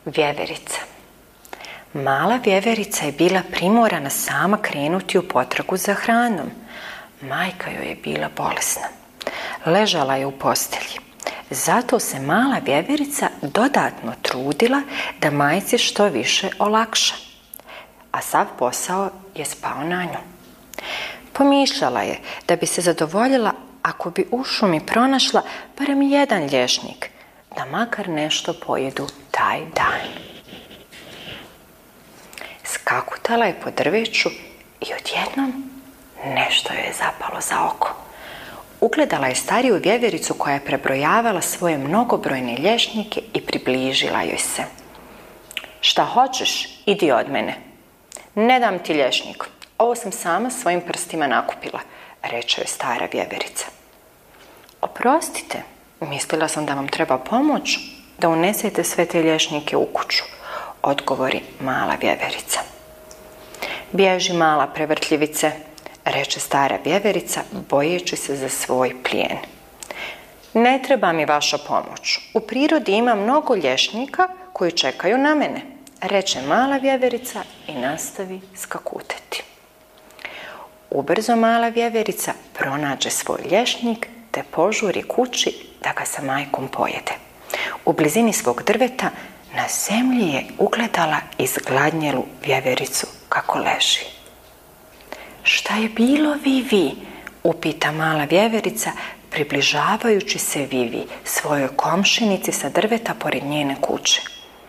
Vjeverica. Mala vjeverica je bila primorana sama krenuti u potragu za hranom. Majka joj je bila bolesna. Ležala je u postelji. Zato se mala vjeverica dodatno trudila da majci što više olakša. A sav posao je spao na nju. Pomišljala je da bi se zadovoljila ako bi u šumi pronašla barem jedan lješnik, da makar nešto pojedu taj dan. Skakutala je po drveću i odjednom nešto joj je zapalo za oko. Ugledala je stariju vjevericu koja je prebrojavala svoje mnogobrojne lješnike i približila joj se. Šta hoćeš, idi od mene. Ne dam ti lješnik, ovo sam sama svojim prstima nakupila, reče joj stara vjeverica. Oprostite, mislila sam da vam treba pomoć da unesete sve te lješnike u kuću, odgovori mala vjeverica. Bježi, mala prevrtljivice, reče stara vjeverica, bojeći se za svoj plijen. Ne treba mi vaša pomoć. U prirodi ima mnogo lješnika koji čekaju na mene, reče mala vjeverica i nastavi skakutati. Ubrzo mala vjeverica pronađe svoj lješnik te požuri kući da ga sa majkom pojede. U blizini svog drveta na zemlji je ugledala izgladnjelu vjevericu kako leži. Šta je bilo, Vivi? Upita mala vjeverica, približavajući se Vivi, svojoj komšinici sa drveta pored njene kuće.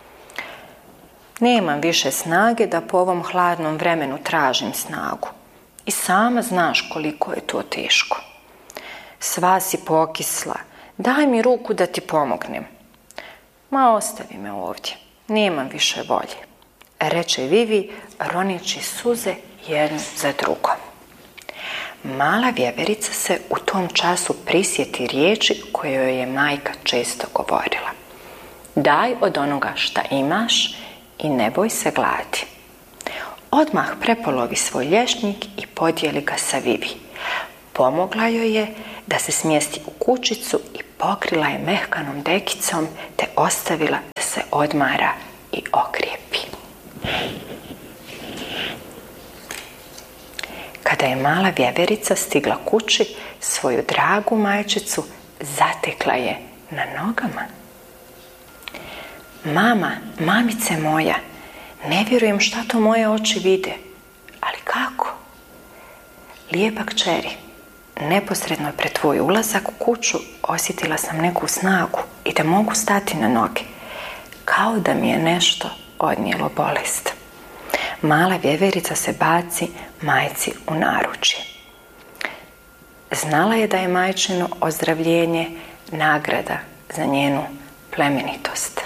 Nemam više snage da po ovom hladnom vremenu tražim snagu. I sama znaš koliko je to teško. Sva si pokisla, daj mi ruku da ti pomognem. Ma ostavi me ovdje, nemam više volje, reče Vivi, roneći suze jednu za drugom. Mala vjeverica se u tom času prisjeti riječi koje joj je majka često govorila. Daj od onoga šta imaš i ne boj se gladi. Odmah prepolovi svoj lješnik i podijeli ga sa Vivi. Pomogla joj je da se smjesti u kućicu i pokrila je mehkanom dekicom te ostavila da se odmara i okrijepi. Kada je mala vjeverica stigla kući, svoju dragu majčicu zatekla je na nogama. Mama, mamice moja, ne vjerujem šta to moje oči vide, ali kako? Lijepa kćeri, neposredno pred tvoj ulazak u kuću osjetila sam neku snagu i da mogu stati na noge, kao da mi je nešto odnijelo bolest. Mala vjeverica se baci majci u naručje. Znala je da je majčino ozdravljenje nagrada za njenu plemenitost.